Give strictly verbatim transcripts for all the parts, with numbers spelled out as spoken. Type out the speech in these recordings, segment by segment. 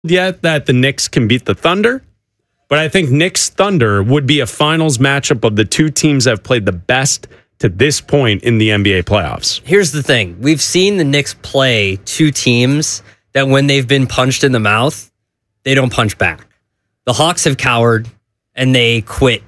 yet that the Knicks can beat the Thunder, but I think Knicks Thunder would be a finals matchup of the two teams that have played the best to this point in the N B A playoffs. Here's the thing. We've seen the Knicks play two teams that when they've been punched in the mouth, they don't punch back. The Hawks have cowered and they quit,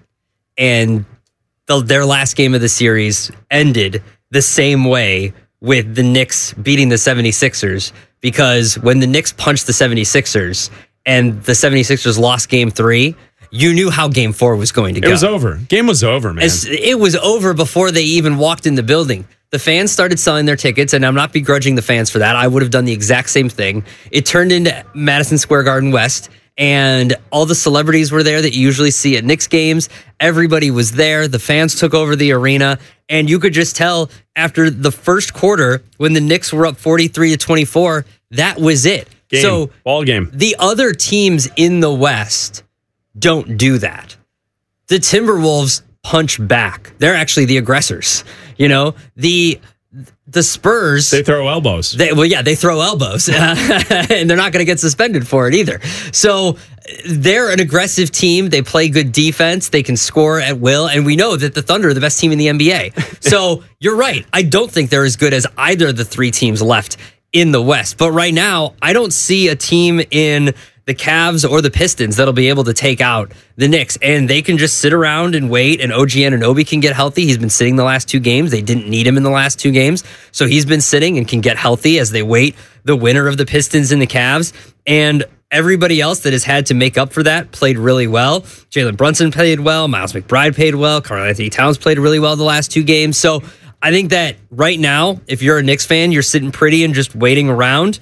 and the, their last game of the series ended the same way with the Knicks beating the seventy-sixers, because when the Knicks punched the seventy-sixers and the seventy-sixers lost game three, you knew how game four was going to go. It was over. Game was over, man. As, it was over before they even walked in the building. The fans started selling their tickets, and I'm not begrudging the fans for that. I would have done the exact same thing. It turned into Madison Square Garden West, and all the celebrities were there that you usually see at Knicks games. Everybody was there. The fans took over the arena, and you could just tell after the first quarter when the Knicks were up forty-three to twenty-four, that was it. Game. So Ball game. The other teams in the West don't do that. The Timberwolves punch back. They're actually the aggressors. You know, the the Spurs, they throw elbows. They, well, yeah, they throw elbows, and they're not going to get suspended for it either. So they're an aggressive team. They play good defense. They can score at will, and we know that the Thunder are the best team in the N B A. So you're right. I don't think they're as good as either of the three teams left in the West. But right now, I don't see a team in the Cavs or the Pistons that'll be able to take out the Knicks, and they can just sit around and wait, and O G Anunoby can get healthy. He's been sitting the last two games. They didn't need him in the last two games, so he's been sitting and can get healthy as they wait the winner of the Pistons and the Cavs. And everybody else that has had to make up for that played really well. Jalen Brunson played well. Miles McBride played well. Karl-Anthony Towns played really well the last two games. So I think that right now, if you're a Knicks fan, you're sitting pretty and just waiting around,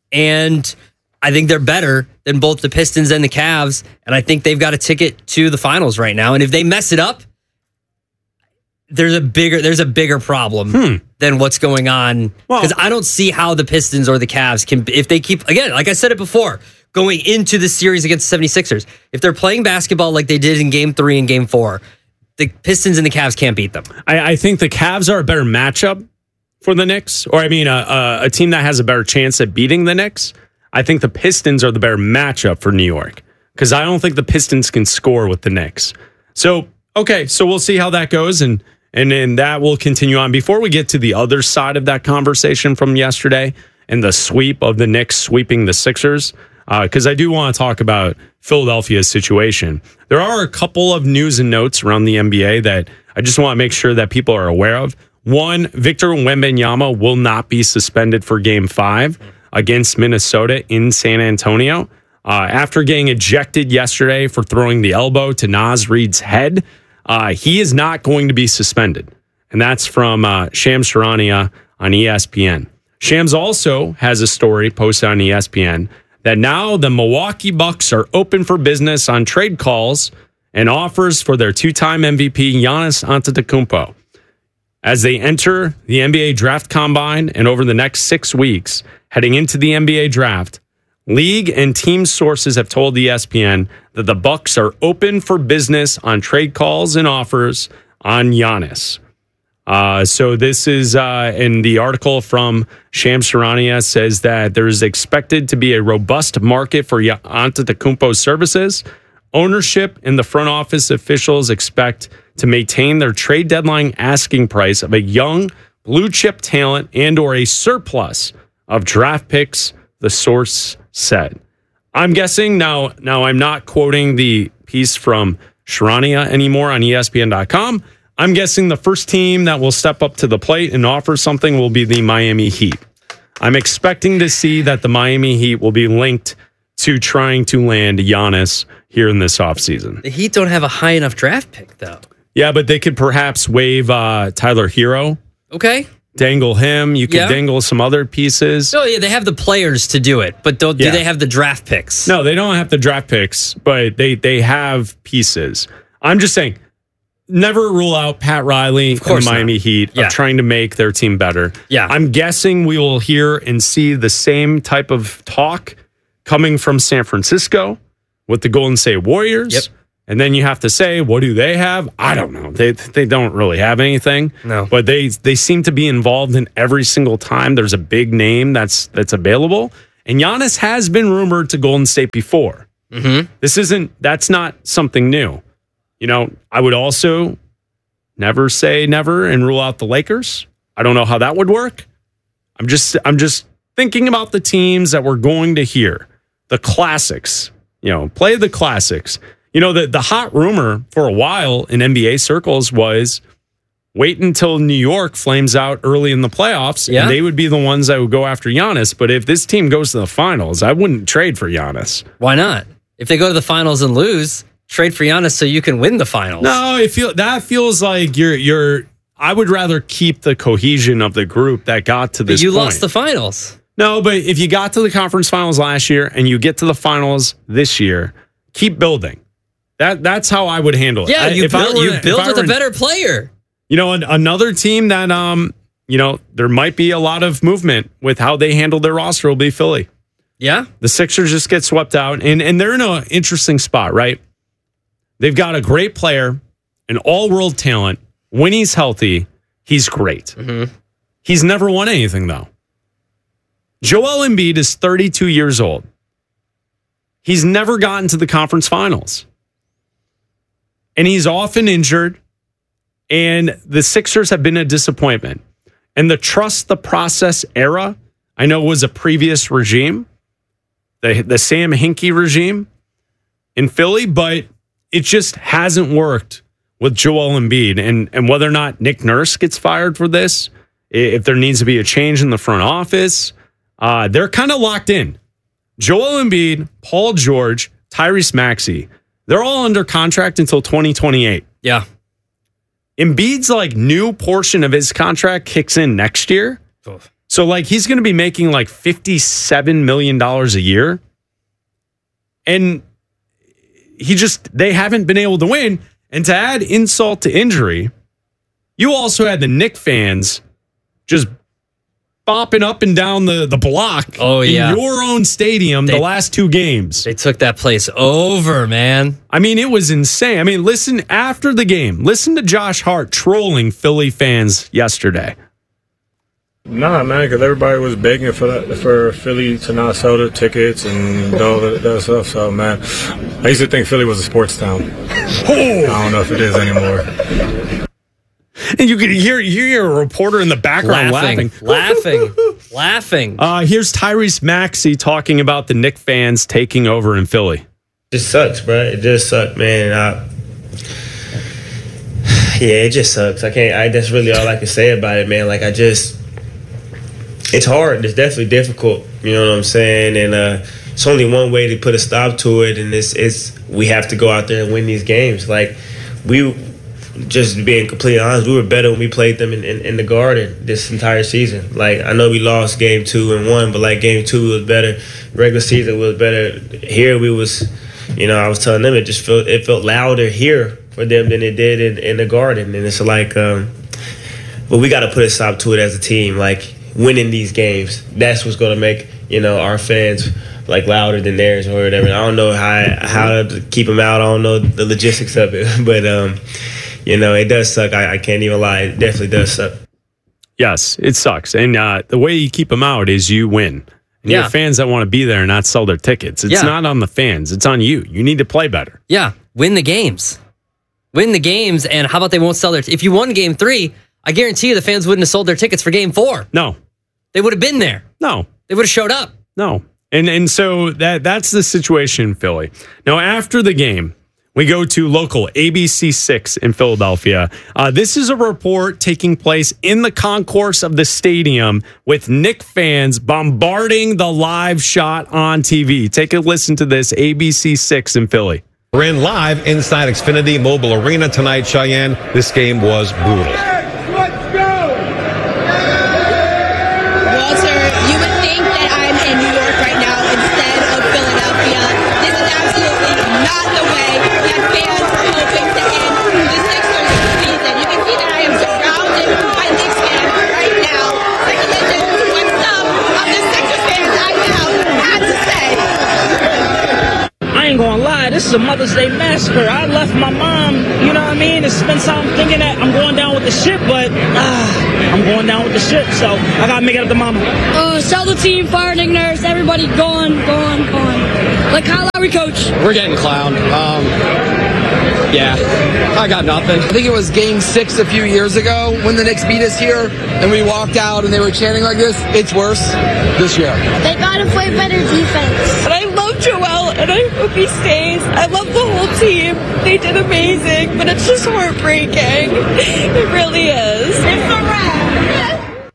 and I think they're better than both the Pistons and the Cavs, and I think they've got a ticket to the finals right now. And if they mess it up, there's a bigger there's a bigger problem hmm. than what's going on. Because well, I don't see how the Pistons or the Cavs can, if they keep, again, like I said it before, going into the series against the seventy-sixers, if they're playing basketball like they did in game three and game four, the Pistons and the Cavs can't beat them. I, I think the Cavs are a better matchup for the Knicks, or I mean, a, a, a team that has a better chance at beating the Knicks. I think the Pistons are the better matchup for New York, because I don't think the Pistons can score with the Knicks. So, okay, so we'll see how that goes, and and then that will continue on. Before we get to the other side of that conversation from yesterday and the sweep of the Knicks sweeping the Sixers, because uh, I do want to talk about Philadelphia's situation. There are a couple of news and notes around the N B A that I just want to make sure that people are aware of. One, Victor Wembanyama will not be suspended for Game five against Minnesota in San Antonio. Uh, after getting ejected yesterday for throwing the elbow to Naz Reid's head, uh, he is not going to be suspended. And that's from uh, Shams Charania on E S P N. Shams also has a story posted on E S P N that now the Milwaukee Bucks are open for business on trade calls and offers for their two-time M V P Giannis Antetokounmpo. As they enter the N B A draft combine and over the next six weeks, heading into the N B A draft, league and team sources have told E S P N that the Bucks are open for business on trade calls and offers on Giannis. Uh, so this is uh, in the article from Shams Charania says that there is expected to be a robust market for Antetokounmpo's services. Ownership and the front office officials expect to maintain their trade deadline asking price of a young blue chip talent and or a surplus of draft picks, the source said. I'm guessing now, now I'm not quoting the piece from Charania anymore on E S P N dot com. I'm guessing the first team that will step up to the plate and offer something will be the Miami Heat. I'm expecting to see that the Miami Heat will be linked to trying to land Giannis here in this offseason. The Heat don't have a high enough draft pick, though. Yeah, but they could perhaps waive uh, Tyler Hero. Okay. Dangle him. You could yeah. dangle some other pieces. Oh, yeah, they have the players to do it, but don't, yeah. do they have the draft picks? No, they don't have the draft picks, but they, they have pieces. I'm just saying, never rule out Pat Riley and the Miami not. Heat yeah. of trying to make their team better. Yeah. I'm guessing we will hear and see the same type of talk coming from San Francisco with the Golden State Warriors. Yep. And then you have to say, what do they have? I don't know. They they don't really have anything. No. But they they seem to be involved in every single time there's a big name that's that's available. And Giannis has been rumored to Golden State before. Mm-hmm. This isn't, that's not something new. You know, I would also never say never and rule out the Lakers. I don't know how that would work. I'm just, I'm just thinking about the teams that we're going to hear. The classics, you know, play the classics. You know, the, the hot rumor for a while in N B A circles was wait until New York flames out early in the playoffs, yeah. and they would be the ones that would go after Giannis. But if this team goes to the finals, I wouldn't trade for Giannis. Why not? If they go to the finals and lose, trade for Giannis so you can win the finals. No, it feel that feels like you're you're. I would rather keep the cohesion of the group that got to this. But you point. lost the finals. No, but if you got to the conference finals last year and you get to the finals this year, keep building. That that's how I would handle it. Yeah, I, you if I build, were- you if build I with were a in- better player. You know, an, another team that um, you know, there might be a lot of movement with how they handle their roster will be Philly. Yeah, The Sixers just get swept out, and and they're in an interesting spot, right? They've got a great player, an all-world talent. When he's healthy, he's great. Mm-hmm. He's never won anything, though. Joel Embiid is thirty-two years old. He's never gotten to the conference finals. And he's often injured, and the Sixers have been a disappointment. And the trust the process era, I know, was a previous regime, the, the Sam Hinkie regime in Philly, but it just hasn't worked with Joel Embiid. And, and whether or not Nick Nurse gets fired for this, if there needs to be a change in the front office, uh, they're kind of locked in. Joel Embiid, Paul George, Tyrese Maxey, they're all under contract until twenty twenty-eight. yeah. Embiid's like new portion of his contract kicks in next year. Oof. So like he's going to be making like fifty-seven million dollars a year. And he just, they haven't been able to win. And to add insult to injury, you also had the Knicks fans just bopping up and down the, the block Oh, yeah. in your own stadium They- the last two games. They took that place over, man. I mean, it was insane. I mean, listen, after the game, listen to Josh Hart trolling Philly fans yesterday. Nah, man, because everybody was begging for that, for Philly to not sell their tickets and all that, that stuff. So, man, I used to think Philly was a sports town. I don't know if it is anymore. And you could hear, you hear a reporter in the background laughing. Laughing. Laughing. laughing. Uh, here's Tyrese Maxey talking about the Knicks fans taking over in Philly. It just sucks, bro. It just sucks, man. I, yeah, it just sucks. I can't. I that's really all I can say about it, man. Like I just, it's hard. It's definitely difficult. You know what I'm saying? And uh, it's only one way to put a stop to it, and it's it's we have to go out there and win these games. Like we, just being completely honest, we were better when we played them in, in, in the Garden this entire season. Like I know we lost game two and one, but like game two was better. Regular season was better. Here we was, you know, I was telling them it just felt it felt louder here for them than it did in, in the Garden, and it's like, um, well, we got to put a stop to it as a team. Like winning these games, that's what's going to make, you know, our fans like louder than theirs or whatever. I don't know how how to keep them out. I don't know the logistics of it, but um, you know, it does suck. I, I can't even lie. It definitely does suck. Yes, it sucks. And uh, the way you keep them out is you win. And you Yeah. have fans that want to be there and not sell their tickets. It's Yeah. not on the fans. It's on you. You need to play better. Yeah, win the games. Win the games, and how about they won't sell their... T- if you won game three, I guarantee you the fans wouldn't have sold their tickets for game four. No, They would have been there. no, They would have showed up. no. And and so that that's the situation in Philly. Now, after the game, we go to local A B C six in Philadelphia. Uh, this is a report taking place in the concourse of the stadium with Knicks fans bombarding the live shot on T V. Take a listen to this, A B C six in Philly. We're in live inside Xfinity Mobile Arena tonight, Cheyenne. This game was brutal. Walter, you would think that I'm in New York right now instead of Philadelphia. This is absolutely not the way that fans are hoping to end the Sixers season. You can see that I am surrounded by Knicks fans right now. Take a listen to what some of the Sixers fans I now had to say. I ain't gonna lie, this is a Mother's Day massacre. I left my mom, you know what I mean, and spent time thinking that I'm going down with the ship, but ah, I'm going down with the ship, so I gotta make it up to mama. Uh, sell the team, fire Nick Nurse, everybody gone, gone, gone. Like Kyle Lowry, coach. We're getting clowned. Um, yeah, I got nothing. I think it was game six a few years ago when the Knicks beat us here, and we walked out and they were chanting like this. It's worse this year. They gotta play better defense. And I love Joel, and I hope he stays. I love the whole team. They did amazing, but it's just heartbreaking. It really is. It's a wrap.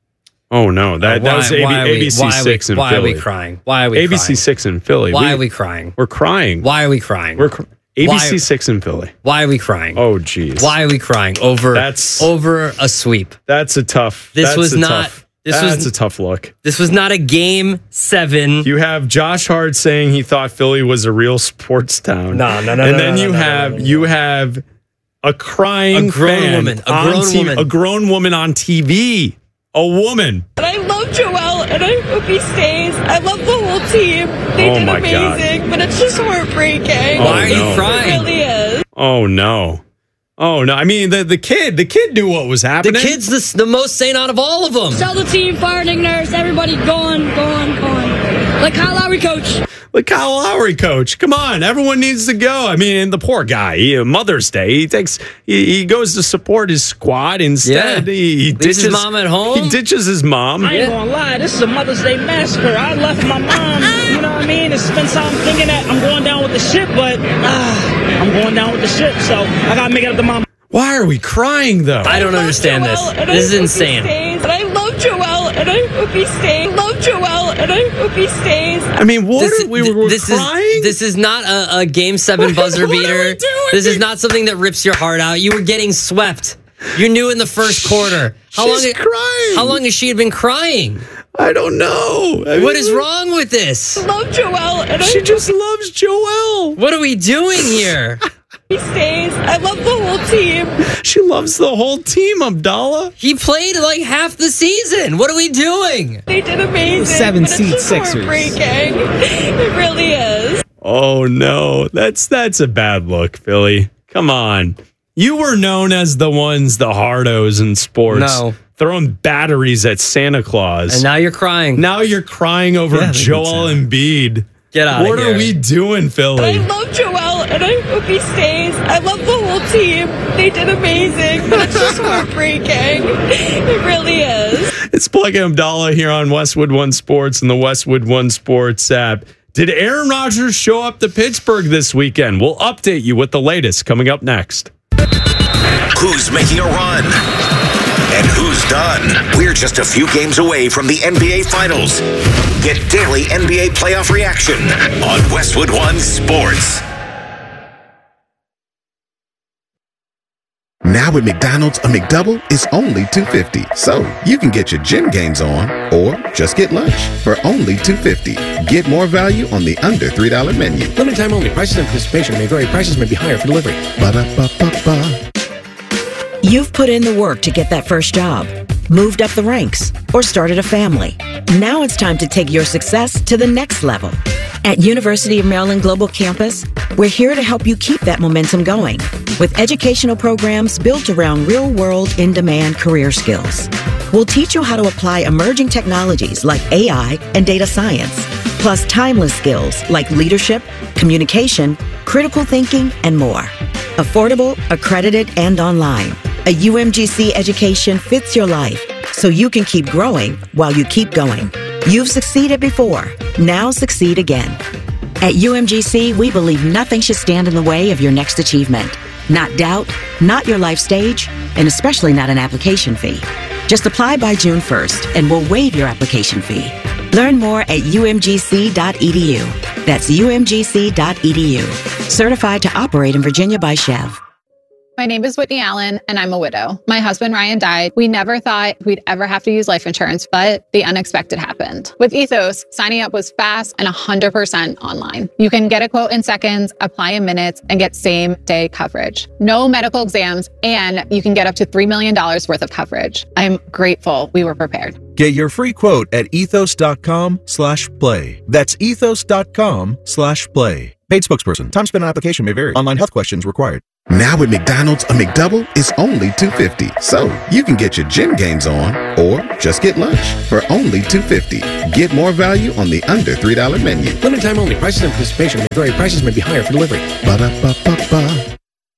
Oh no, that, that was A B C six in Philly. Why are we crying? Why are we A B C crying? six in Philly. Why we, are we crying? We're crying. Why are we crying? We're cr- A B C Why- six in Philly. Why are we crying? Oh geez. Why are we crying over That's- over a sweep? That's a tough. This that's was a not- Tough, this that's was- a tough look. This was not a game seven. You have Josh Hart saying he thought Philly was a real sports town. No, no, no, And no, then no, you no, no, have no, no, no. you have a crying A grown fan woman, a on grown T V, woman. a grown woman on T V, a woman. And I love Joel, and I hope he stays. I love the whole team. They Oh did my God. amazing, but it's just heartbreaking. Oh, Why are no. you crying? It really is. Oh no. Oh no. I mean the, the kid, the kid knew what was The happening. kid's the, the most sane out of all of them. Sell the team, fire Nick Nurse, everybody gone, gone, gone. Like Kyle Lowry, coach. Like Kyle Lowry, coach. Come on, everyone needs to go. I mean, the poor guy. He, Mother's Day, he takes, he, he goes to support his squad instead. Yeah. He, he Leaves ditches his mom at home. He ditches his mom. I ain't gonna lie, this is a Mother's Day massacre. I left my mom, you know what I mean, and spent time thinking that I'm going down with the ship, but ah, I'm going down with the ship, so I gotta make it up to mama. Why are we crying though? I don't love understand Joel, this. and I This is hope he insane. stays. And I love Joel, and I hope he stays. Love Joel, and I hope he stays. I mean, what This, are, we were this crying. is this is not a, a game seven buzzer What are we beater. doing? This is not something that rips your heart out. You were getting swept. You knew in the first quarter. How She's long? crying. How long has she been crying? I don't know. I What mean, is wrong with this? Love Joel, and I She hope just loves Joel. What are we doing here? he stays. I love the whole team. She loves the whole team, Abdallah. He played like half the season. What are we doing? They did amazing. Seven but it's seed just Sixers. heartbreaking. It really is. Oh no, that's that's a bad look, Philly. Come on. You were known as the ones, the hardos in sports. No. Throwing batteries at Santa Claus. And now you're crying. Now you're crying over Yeah, they did Joel say Embiid. Get out What of here. are we doing, I Philly? love Joel, and I hope he stays. I love the whole team. They did amazing, but it's just heartbreaking. It really is. It's Plug and Abdallah here on Westwood One Sports and the Westwood One Sports app. Did Aaron Rodgers show up to Pittsburgh this weekend? We'll update you with the latest coming up next. Who's making a run? And who's done? We're just a few games away from the N B A Finals. Get daily N B A playoff reaction on Westwood One Sports. Now at McDonald's, a McDouble is only two dollars and fifty cents. So you can get your gym gains on or just get lunch for only two dollars and fifty cents. Get more value on the under three dollar menu. Limited time only. Prices and participation may vary. Prices may be higher for delivery. Ba-da-ba-ba-ba. You've put in the work to get that first job, moved up the ranks, or started a family. Now it's time to take your success to the next level. At University of Maryland Global Campus, we're here to help you keep that momentum going with educational programs built around real-world, in-demand career skills. We'll teach you how to apply emerging technologies like A I and data science, plus timeless skills like leadership, communication, critical thinking, and more. Affordable, accredited, and online. A U M G C education fits your life so you can keep growing while you keep going. You've succeeded before. Now succeed again. At U M G C, we believe nothing should stand in the way of your next achievement. Not doubt, not your life stage, and especially not an application fee. Just apply by June first and we'll waive your application fee. Learn more at U M G C dot E D U. That's U M G C dot E D U. Certified to operate in Virginia by Chev. My name is Whitney Allen, and I'm a widow. My husband, Ryan, died. We never thought we'd ever have to use life insurance, but the unexpected happened. With Ethos, signing up was fast and one hundred percent online. You can get a quote in seconds, apply in minutes, and get same-day coverage. No medical exams, and you can get up to three million dollars worth of coverage. I'm grateful we were prepared. Get your free quote at ethos dot com slash play. That's ethos dot com slash play. Paid spokesperson. Time spent on application may vary. Online health questions required. Now at McDonald's, a McDouble is only two dollars and fifty cents. So you can get your gym gains on or just get lunch for only two dollars and fifty cents. Get more value on the under three dollar menu. Limited time only. Prices and participation may vary. Prices may be higher for delivery. Ba-da-ba-ba-ba.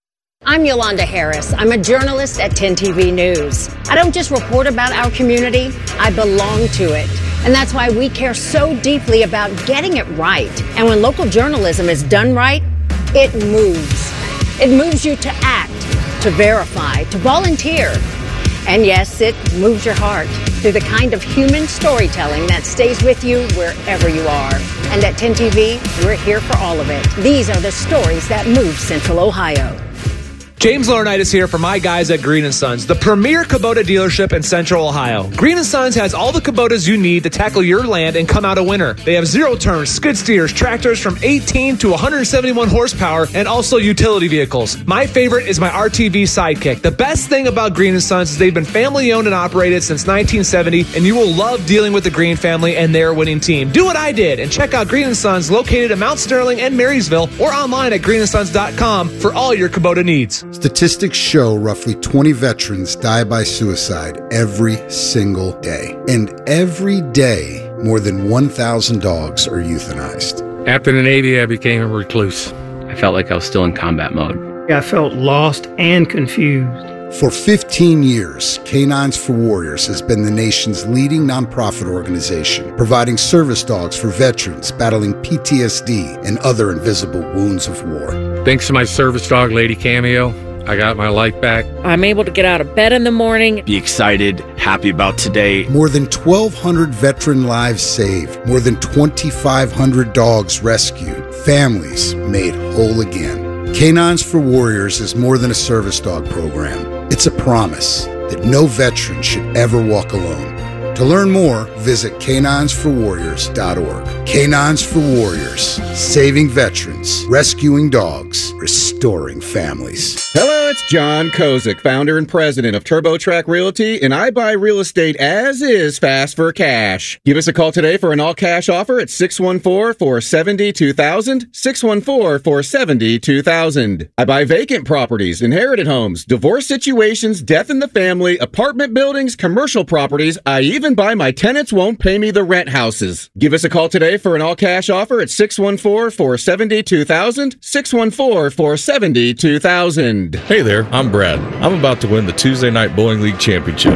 I'm Yolanda Harris. I'm a journalist at ten T V News. I don't just report about our community, I belong to it. And that's why we care so deeply about getting it right. And when local journalism is done right, it moves. It moves you to act, to verify, to volunteer. And yes, it moves your heart through the kind of human storytelling that stays with you wherever you are. And at ten T V, we're here for all of it. These are the stories that move Central Ohio. James Laurinaitis here for my guys at Green and Sons, the premier Kubota dealership in Central Ohio. Green and Sons has all the Kubotas you need to tackle your land and come out a winner. They have zero turns, skid steers, tractors from eighteen to one hundred seventy-one horsepower, and also utility vehicles. My favorite is my R T V Sidekick. The best thing about Green and Sons is they've been family owned and operated since nineteen seventy, and you will love dealing with the Green family and their winning team. Do what I did and check out Green and Sons located in Mount Sterling and Marysville, or online at green and sons dot com for all your Kubota needs. Statistics show roughly twenty veterans die by suicide every single day. And every day, more than one thousand dogs are euthanized. After the Navy, I became a recluse. I felt like I was still in combat mode. I felt lost and confused. For fifteen years, Canines for Warriors has been the nation's leading nonprofit organization, providing service dogs for veterans battling P T S D and other invisible wounds of war. Thanks to my service dog, Lady Cameo, I got my life back. I'm able to get out of bed in the morning. Be excited, happy about today. More than twelve hundred veteran lives saved. More than twenty-five hundred dogs rescued. Families made whole again. Canines for Warriors is more than a service dog program. It's a promise that no veteran should ever walk alone. To learn more, visit canines for warriors dot org. Canines for Warriors, saving veterans, rescuing dogs, restoring families. Hello, it's John Kozik, founder and president of TurboTrack Realty, and I buy real estate as is, fast for cash. Give us a call today for an all-cash offer at six one four, four seven zero, two thousand, six one four, four seven zero, two thousand. I buy vacant properties, inherited homes, divorce situations, death in the family, apartment buildings, commercial properties. I even buy my tenants won't pay me the rent houses. Give us a call today for an all-cash offer at six one four, four seven zero, two thousand, six one four, four seven zero, two thousand. Hey there, I'm Brad. I'm about to win the Tuesday Night Bowling League Championship.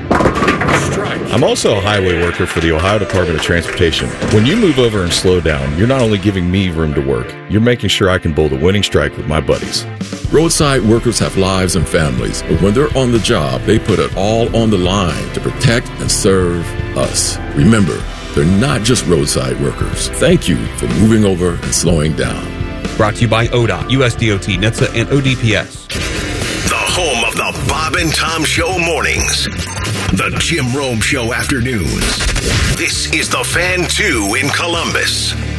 I'm also a highway worker for the Ohio Department of Transportation. When you move over and slow down, you're not only giving me room to work, you're making sure I can bowl the winning strike with my buddies. Roadside workers have lives and families, but when they're on the job, they put it all on the line to protect and serve us. Remember, they're not just roadside workers. Thank you for moving over and slowing down. Brought to you by O D O T, U S D O T, N H T S A, and O D P S. The home of the Bob and Tom Show mornings. The Jim Rome Show afternoons. This is The Fan two in Columbus.